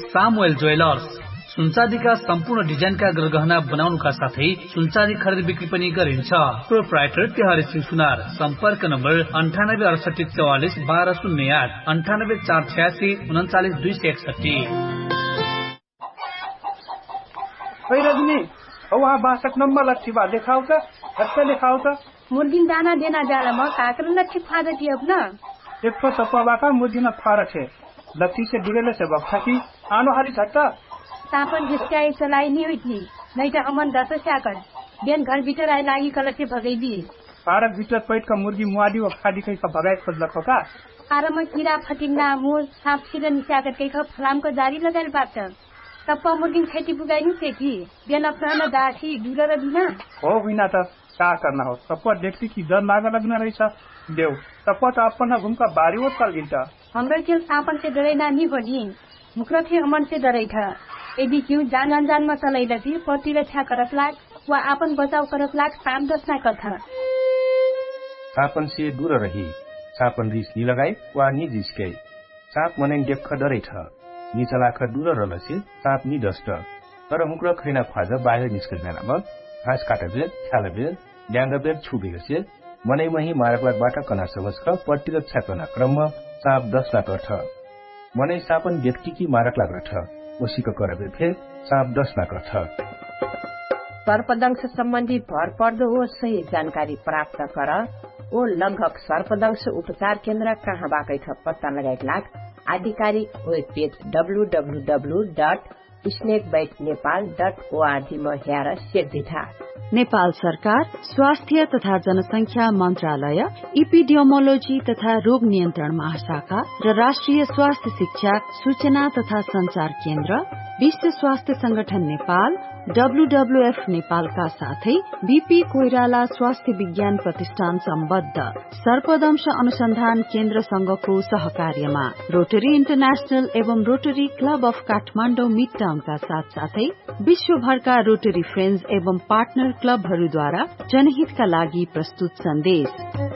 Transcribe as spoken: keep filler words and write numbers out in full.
Samuel jewellers सुनचाँदीका सम्पूर्ण डिजाइनका गरगहना बनाउनुका साथै सुनचाँदी खरिद बिक्री पनि गरिन्छ। प्रोप्राइटर तिहारी सिंह सुनार। सम्पर्क नम्बर अन्ठानब्बे अडसठी चौवालिस बाह्र शून्य आठ अन्ठानब्बे चार छयासी उन्चालिस दुई सय एकसठी। रजनी वहाँ बासठ नंबर लच्छी बा देखाओ त अच्छा देखाओ त मुर्गी दाना देना जाला म काकर लच्छी फादा दियो न एक तो तपवा का मुर्गी न फरक है लच्छी से डिगेले से बक्सा की आनो हारी छट्टा तापन हिस्काई चलाई नहीं हुई थी नहीं तो अमन दस स्याकर बिहान घर भीतर आए लागी कलच्छी भगाइदी पारक भीतर पैट का मुर्गी मुआदी व खादी कहीं का भगाई खोज लखो का आराम कीड़ा फटिंगा मुर सांप छिरन स्याकर कहीं का फलाम को जारी लगाइल बात तप्पा मुर्गी खेती पुगाई नहीं थी बिहान अपना दासी डुलर बिना हो बिना त का करना हो तप्पा देखती की डर लागा लगना रही देव तप्पा तो अपना घूमका बारी वो कर गिलता हमरा खेल सापन से डरे ना नहीं बनी मुखरा थे अमन से डरे था यदि क्यों जान अनजान में चलाई लगी पति रक्षा करत लाग व आपन बचाव करत लाग साम दस ना करता सापन से दूर रही सापन रिस नी लगाई वा नी जिसके साप मने देख डरे था नी चलाख दूर रहलसी साप नी डस्ट तर हुक्र खैना फाज बाहिर निस्कदैन म घाँस काटबे छालबे ड्याङ्गबे छुबेगसे मनै मही मारकबाट कना समस्क पट्टी रक्षा कना क्रम साप दस लाख रथ मनै सापन व्यक्ति की मारक लाग रथ ओसीक करबे फे साप दस लाख रथ सर्पदंश सम्बन्धी भर पर्दो हो सही जानकारी प्राप्त गर ओ लगभग सर्पदंश उपचार केन्द्र कहाँबाटै छ पत्ता लगाएका लाग आधिकारिक web page W W W dot snake bite Nepal dot ORG में हेर सेक्दिथा। नेपाल सरकार स्वास्थ्य तथा जनसंख्या मन्त्रालय इपिडियोमोलोजी तथा रोग नियन्त्रण महाशाखा र राष्ट्रिय स्वास्थ्य शिक्षा सूचना तथा संचार केन्द्र विश्व स्वास्थ्य संगठन नेपाल डब्लूडब्लूएफ नेपालका साथै बीपी कोइराला स्वास्थ्य विज्ञान प्रतिष्ठान सम्बद्ध सर्पदंश अनुसन्धान केन्द्र संघको सहकार्यमा रोटरी इन्टरनेशनल एवं rotary club of Kathmandu mid टाउनका साथ साथै विश्वभरका रोटरी फ्रेन्ड्स एवं पार्टनर क्लबहरूद्वारा जनहितका लागि प्रस्तुत सन्देश।